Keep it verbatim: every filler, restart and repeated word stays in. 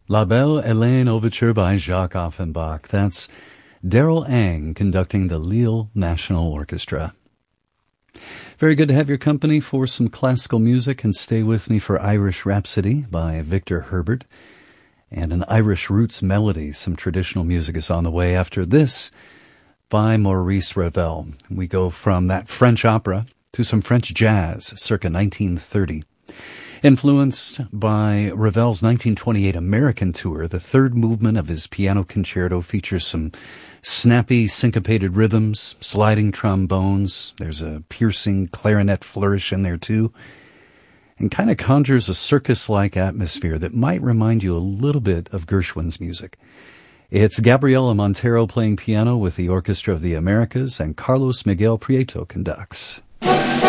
La Belle Hélène Overture by Jacques Offenbach. That's Daryl Ang conducting the Lille National Orchestra. Very good to have your company for some classical music, and stay with me for Irish Rhapsody by Victor Herbert and an Irish roots melody. Some traditional music is on the way after this by Maurice Ravel. We go from that French opera to some French jazz circa nineteen thirty. Influenced by Ravel's nineteen twenty-eight American tour, the third movement of his piano concerto features some snappy, syncopated rhythms, sliding trombones. There's a piercing clarinet flourish in there, too, and kind of conjures a circus-like atmosphere that might remind you a little bit of Gershwin's music. It's Gabriela Montero playing piano with the Orchestra of the Americas, and Carlos Miguel Prieto conducts.